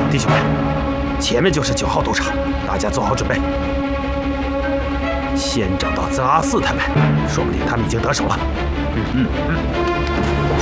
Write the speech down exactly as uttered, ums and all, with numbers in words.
弟兄们，前面就是九号赌场，大家做好准备。先找到泽阿四他们，说不定他们已经得手了。嗯嗯嗯。